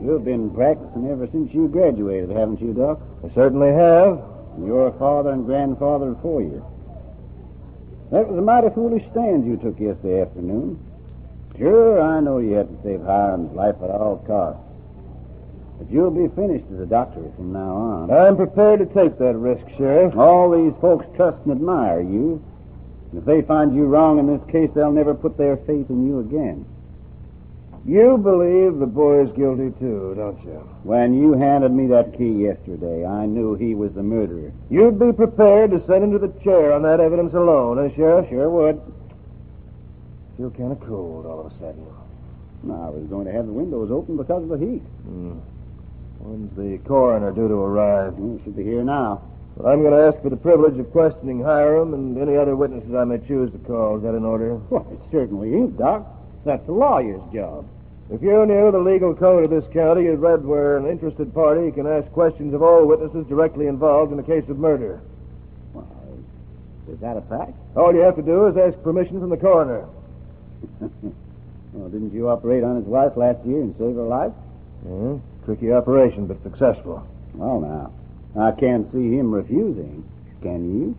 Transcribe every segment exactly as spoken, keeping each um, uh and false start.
You've been practicing ever since you graduated, haven't you, Doc? I certainly have. Your father and grandfather before you. That was a mighty foolish stand you took yesterday afternoon. Sure, I know you had to save Hiram's life at all costs. But you'll be finished as a doctor from now on. I'm prepared to take that risk, Sheriff. All these folks trust and admire you. And if they find you wrong in this case, they'll never put their faith in you again. You believe the boy's guilty, too, don't you? When you handed me that key yesterday, I knew he was the murderer. You'd be prepared to send him to the chair on that evidence alone, eh, Sheriff? Sure would. Feel kind of cold all of a sudden. I was going to have the windows open because of the heat. Hmm. When's the coroner due to arrive? He should be here now. Well, I'm going to ask for the privilege of questioning Hiram and any other witnesses I may choose to call. Is that in order? Well, it certainly is, Doc. That's the lawyer's job. If you knew the legal code of this county, you'd read where an interested party can ask questions of all witnesses directly involved in a case of murder. Well, is that a fact? All you have to do is ask permission from the coroner. Well, didn't you operate on his wife last year and save her life? Yeah, tricky operation, but successful. Well, now, I can't see him refusing. Can you?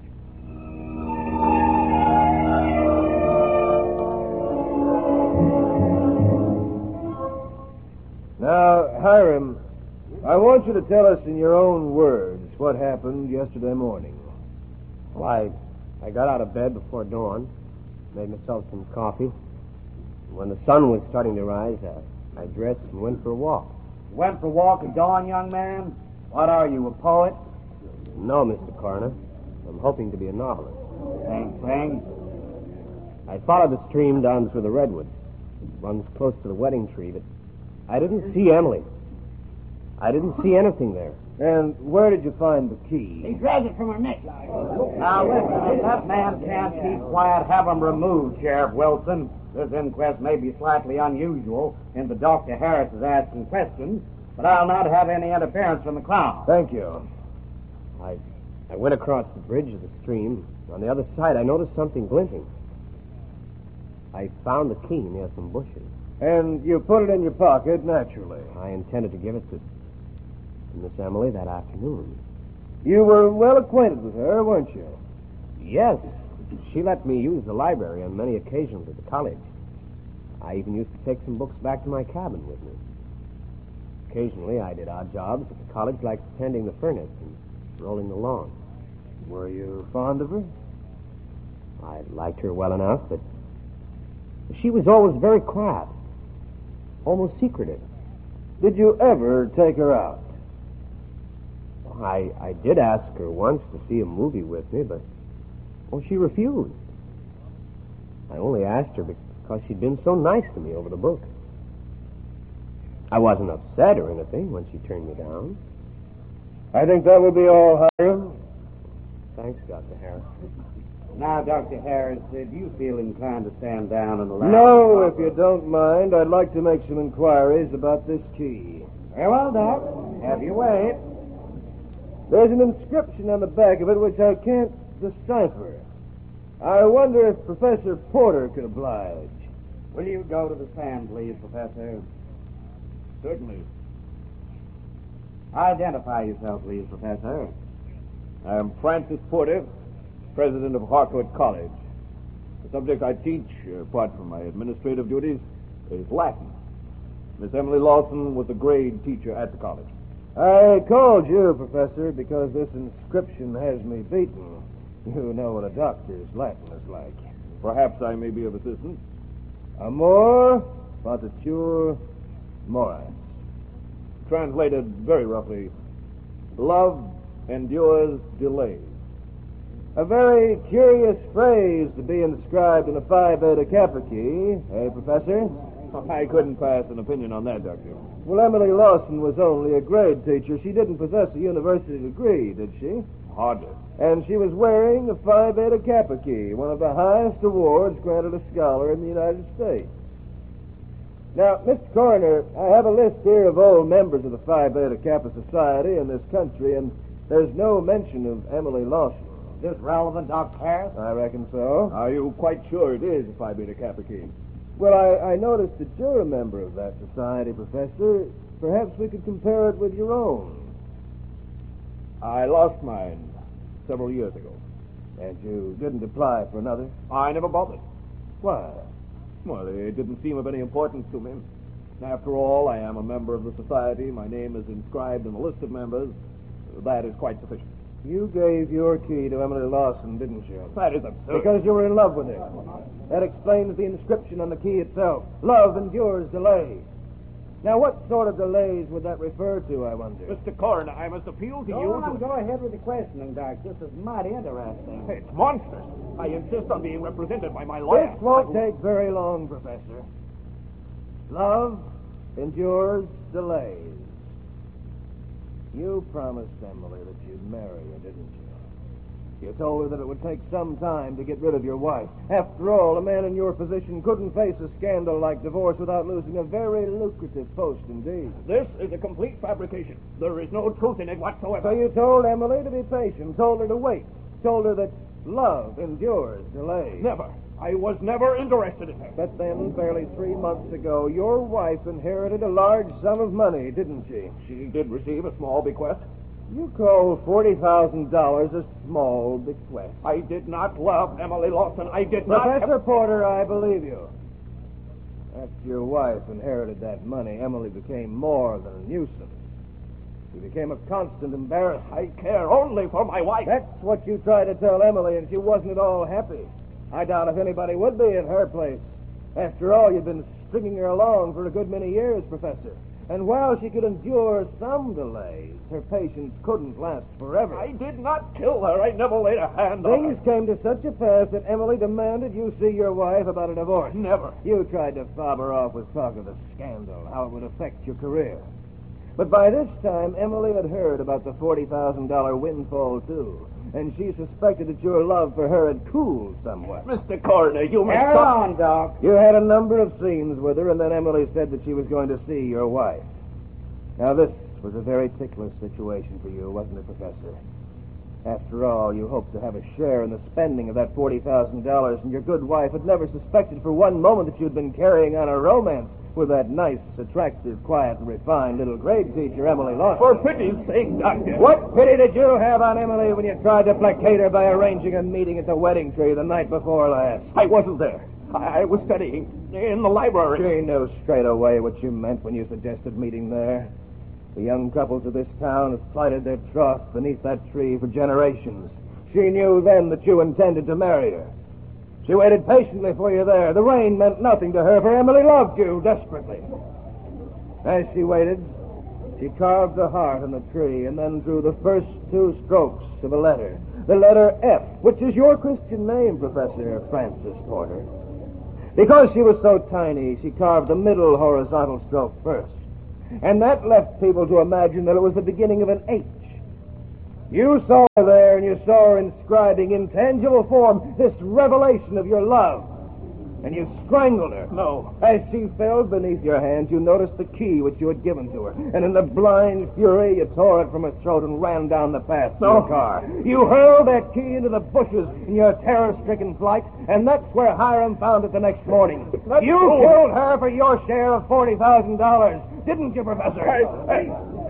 Now, Hiram, I want you to tell us in your own words what happened yesterday morning. Well, I, I got out of bed before dawn, made myself some coffee. When the sun was starting to rise, I, I dressed and went for a walk. You went for a walk at dawn, young man? What are you, a poet? No, Mister Coroner. I'm hoping to be a novelist. Thanks, Frank. I followed the stream down through the redwoods. It runs close to the wedding tree, but I didn't see Emily. I didn't see anything there. And where did you find the key? He dragged it from her neck. Now, listen, if that man can't keep quiet, have him removed, Sheriff Wilson. This inquest may be slightly unusual in that Doctor Harris is asking questions, but I'll not have any interference from the Crown. Thank you. I, I went across the bridge of the stream. On the other side, I noticed something glinting. I found the key near some bushes. And you put it in your pocket, naturally. I intended to give it to, to Miss Emily that afternoon. You were well acquainted with her, weren't you? Yes. She let me use the library on many occasions at the college. I even used to take some books back to my cabin with me. Occasionally, I did odd jobs at the college, like tending the furnace and rolling the lawn. Were you fond of her? I liked her well enough, but she was always very quiet, almost secretive. Did you ever take her out? I, I did ask her once to see a movie with me, but well, she refused. I only asked her because she'd been so nice to me over the book. I wasn't upset or anything when she turned me down. I think that will be all, Hiram. Thanks, Doctor Harris. Now, Doctor Harris, uh, do you feel inclined to stand down in the lab? No, if you don't mind, I'd like to make some inquiries about this key. Very well, Doc. Have your way. There's an inscription on the back of it which I can't decipher. I wonder if Professor Porter could oblige. Will you go to the stand, please, Professor? Certainly. Identify yourself, please, Professor. I am Francis Porter, president of Harcourt College. The subject I teach, apart from my administrative duties, is Latin. Miss Emily Lawson was a grade teacher at the college. I called you, Professor, because this inscription has me beaten. You know what a doctor's Latin is like. Perhaps I may be of assistance. Amor patitur moris. Translated very roughly, love endures delays. A very curious phrase to be inscribed in a Phi Beta Kappa key, eh, Professor? I couldn't pass an opinion on that, Doctor. Well, Emily Lawson was only a grade teacher. She didn't possess a university degree, did she? Hardly. And she was wearing a Phi Beta Kappa key, one of the highest awards granted a scholar in the United States. Now, Mister Coroner, I have a list here of all members of the Phi Beta Kappa Society in this country, and there's no mention of Emily Lawson. Is this relevant, Doctor Harris? I reckon so. Are you quite sure it is a Phi Beta Kappa key? Well, I, I noticed that you're a member of that society, Professor. Perhaps we could compare it with your own. I lost mine several years ago. And you didn't apply for another? I never bothered. Why? Well, it didn't seem of any importance to me. After all, I am a member of the society. My name is inscribed in the list of members. That is quite sufficient. You gave your key to Emily Lawson, didn't you? That is absurd. Because you were in love with her. That explains the inscription on the key itself. Love endures delays. Now, what sort of delays would that refer to, I wonder? Mister Coroner, I must appeal to Go you on, to... go ahead with the questioning, Doc. This is mighty interesting. It's monstrous. I insist on being represented by my lawyer. This won't take very long, Professor. Love endures delays. You promised Emily that you'd marry her, didn't you? You told her that it would take some time to get rid of your wife. After all, a man in your position couldn't face a scandal like divorce without losing a very lucrative post indeed. This is a complete fabrication. There is no truth in it whatsoever. So you told Emily to be patient, told her to wait, told her that love endures delays. Never. I was never interested in her. But then, barely three months ago, your wife inherited a large sum of money, didn't she? She did receive a small bequest. You call forty thousand dollars a small bequest. I did not love Emily Lawson. I did not... Professor Porter, I believe you. After your wife inherited that money, Emily became more than a nuisance. She became a constant embarrassment. I care only for my wife. That's what you tried to tell Emily, and she wasn't at all happy. I doubt if anybody would be at her place. After all, you've been stringing her along for a good many years, Professor. And while she could endure some delays, her patience couldn't last forever. I did not kill her. I never laid a hand on Things her. came to such a pass that Emily demanded you see your wife about a divorce. Never. You tried to fob her off with talk of the scandal, how it would affect your career. But by this time, Emily had heard about the forty thousand dollars windfall, too. And she suspected that your love for her had cooled somewhat. Mister Coroner, you must Carry stop. on, Doc. You had a number of scenes with her, and then Emily said that she was going to see your wife. Now, this was a very ticklish situation for you, wasn't it, Professor? After all, you hoped to have a share in the spending of that forty thousand dollars, and your good wife had never suspected for one moment that you'd been carrying on a romance with that nice, attractive, quiet, and refined little grade teacher, Emily Lawson. For pity's sake, Doctor. What pity did you have on Emily when you tried to placate her by arranging a meeting at the wedding tree the night before last? I wasn't there. I, I was studying in the library. She knew straight away what you meant when you suggested meeting there. The young couples of this town have plighted their troth beneath that tree for generations. She knew then that you intended to marry her. She waited patiently for you there. The rain meant nothing to her, for Emily loved you desperately. As she waited, she carved a heart on the tree and then drew the first two strokes of a letter. The letter F, which is your Christian name, Professor Francis Porter. Because she was so tiny, she carved the middle horizontal stroke first. And that left people to imagine that it was the beginning of an H. You saw her there, and you saw her inscribing in tangible form this revelation of your love. And you strangled her. No. As she fell beneath your hands, you noticed the key which you had given to her. And in the blind fury, you tore it from her throat and ran down the path to No. your car. You hurled that key into the bushes in your terror-stricken flight, and that's where Hiram found it the next morning. That's you true. killed her for your share of forty thousand dollars, didn't you, Professor? I, I,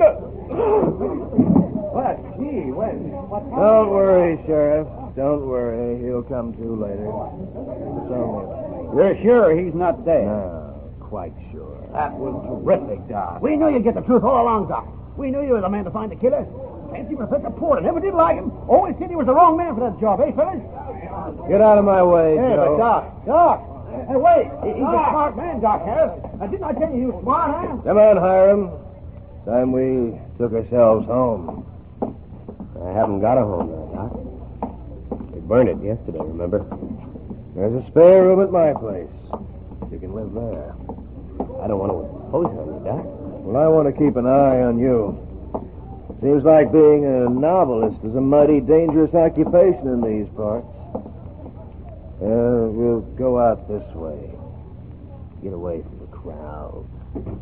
What? Gee, when? Don't worry, Sheriff. Don't worry. He'll come to later. It's only... You're sure he's not dead? No, quite sure. That was terrific, Doc. We knew you'd get the truth all along, Doc. We knew you were the man to find the killer. Fancy Professor Porter. Never did like him. Always said he was the wrong man for that job, eh, fellas? Get out of my way, Yeah, Joe. but Doc, Doc. Hey, wait. He's a smart man, Doc Harris. Now, didn't I tell you he was smart, huh? Come on, Hiram. Time we took ourselves home. I haven't got a home there, Doc. They burned it yesterday, remember? There's a spare room at my place. You can live there. I don't want to impose on you, Doc. Well, I want to keep an eye on you. Seems like being a novelist is a mighty dangerous occupation in these parts. Uh, we'll go out this way. Get away from the crowd.